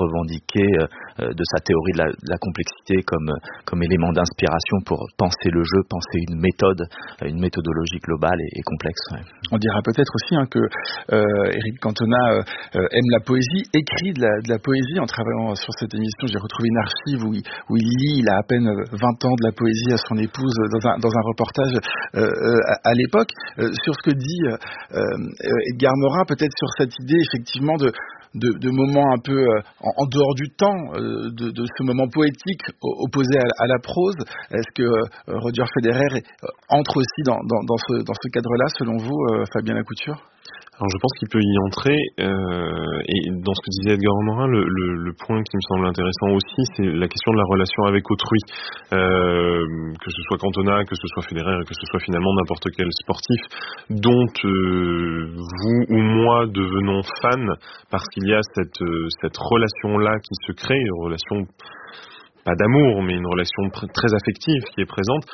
revendiqué de sa théorie de la complexité comme élément d'inspiration pour penser le jeu, penser une méthodologie globale et complexe. Ouais. On dira peut-être aussi que Éric Cantona aime la poésie, écrit de la poésie. En travaillant sur cette émission, j'ai retrouvé une archive où il lit, il a à peine 20 ans, de la poésie à son épouse dans un reportage à l'époque. Sur ce que dit Edgar Morin, peut-être sur cette idée effectivement de moments un peu en dehors du temps, de ce moment poétique opposé à la prose. Est-ce que Roger Federer entre aussi dans ce cadre-là, selon vous, Fabien Lacouture ? Alors je pense qu'il peut y entrer, et dans ce que disait Edgar Morin, le point qui me semble intéressant aussi, c'est la question de la relation avec autrui, que ce soit Cantona, que ce soit Federer, que ce soit finalement n'importe quel sportif dont vous ou moi devenons fans, parce qu'il y a cette relation-là qui se crée, une relation pas d'amour, mais une relation très affective qui est présente,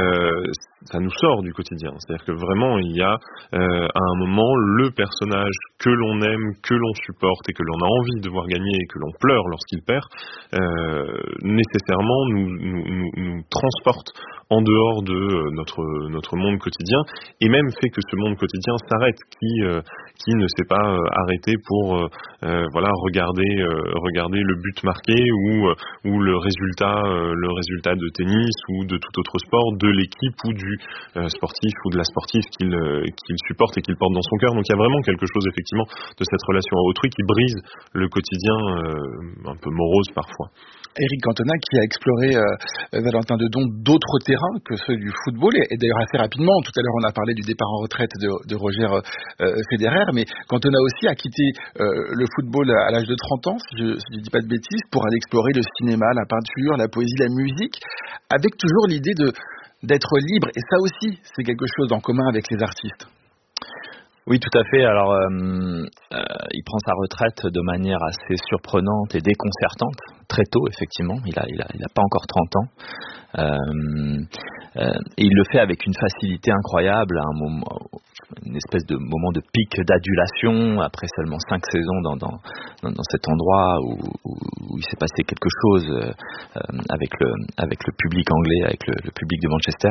ça nous sort du quotidien. C'est-à-dire que vraiment, il y a à un moment le personnage que l'on aime, que l'on supporte et que l'on a envie de voir gagner et que l'on pleure lorsqu'il perd, nécessairement nous transporte en dehors de notre monde quotidien, et même fait que ce monde quotidien s'arrête, qui ne s'est pas arrêté pour regarder le but marqué ou le résultat de tennis ou de tout autre sport, de l'équipe ou du sportif ou de la sportive qu'il supporte et qu'il porte dans son cœur. Donc il y a vraiment quelque chose effectivement de cette relation à autrui qui brise le quotidien un peu morose parfois. Éric Cantona qui a exploré, Valentin Dedon, d'autres terrains que ceux du football, et d'ailleurs assez rapidement. Tout à l'heure on a parlé du départ en retraite de Roger Federer, mais Cantona aussi a quitté le football à l'âge de 30 ans, si je dis pas de bêtises, pour aller explorer le cinéma, la peinture, la poésie, la musique, avec toujours l'idée d'être libre. Et ça aussi, c'est quelque chose en commun avec les artistes. Oui, tout à fait. Alors, il prend sa retraite de manière assez surprenante et déconcertante, très tôt, effectivement. Il a pas encore 30 ans. Et il le fait avec une facilité incroyable, à un moment, une espèce de moment de pic d'adulation, après seulement 5 saisons dans cet endroit où il s'est passé quelque chose avec le public anglais, avec le public de Manchester.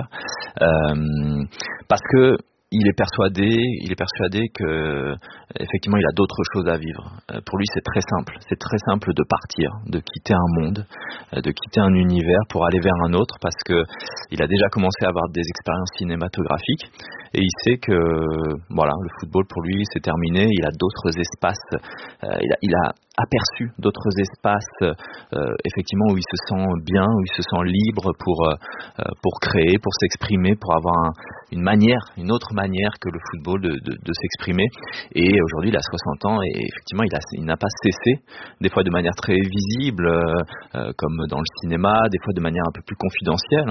Parce que il est persuadé que effectivement il a d'autres choses à vivre. Pour lui c'est très simple de partir, de quitter un monde, de quitter un univers pour aller vers un autre, parce que il a déjà commencé à avoir des expériences cinématographiques et il sait que le football pour lui c'est terminé. Il a d'autres espaces, il a aperçu d'autres espaces effectivement où il se sent bien, où il se sent libre pour créer, pour s'exprimer, pour avoir une autre manière que le football de s'exprimer. Et aujourd'hui il a 60 ans et effectivement il n'a pas cessé, des fois de manière très visible comme dans le cinéma, des fois de manière un peu plus confidentielle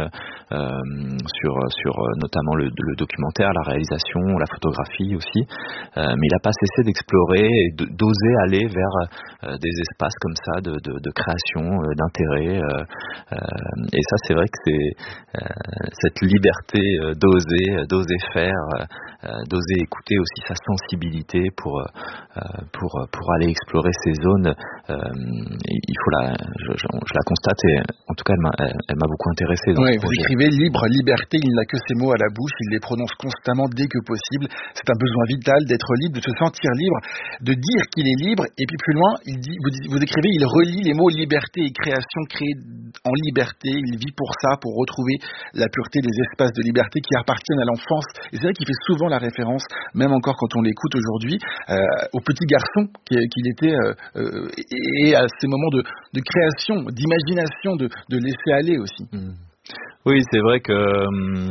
sur notamment le documentaire, la réalisation, la photographie aussi, mais il n'a pas cessé d'explorer et d'oser aller vers des espaces comme ça de création, d'intérêt, et ça c'est vrai que c'est cette liberté d'oser faire, d'oser écouter aussi sa sensibilité pour aller explorer ces zones. Il faut je la constate et en tout cas elle m'a beaucoup intéressé. Oui, vous écrivez libre, liberté, il n'a que ces mots à la bouche, il les prononce constamment dès que possible. C'est un besoin vital d'être libre, de se sentir libre, de dire qu'il est libre. Et puis plus loin, vous écrivez, il relie les mots liberté et création, créée en liberté. Il vit pour ça, pour retrouver la pureté des espaces de liberté qui appartiennent à l'enfance. Et c'est vrai qu'il fait souvent la référence, même encore quand on l'écoute aujourd'hui, au petit garçon qu'il était et à ces moments de création, d'imagination, de laisser aller aussi. Oui, c'est vrai que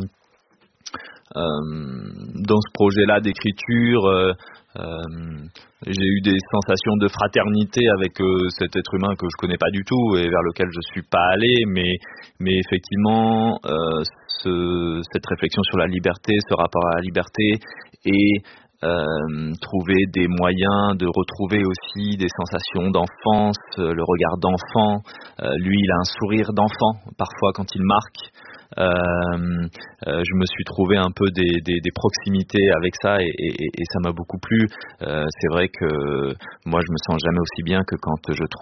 dans ce projet-là d'écriture, j'ai eu des sensations de fraternité avec cet être humain que je connais pas du tout et vers lequel je suis pas allé, mais effectivement cette réflexion sur la liberté, ce rapport à la liberté et trouver des moyens de retrouver aussi des sensations d'enfance, le regard d'enfant. Lui, il a un sourire d'enfant parfois quand il marque. Je me suis trouvé un peu des proximités avec ça et ça m'a beaucoup plu. C'est vrai que moi je me sens jamais aussi bien que quand je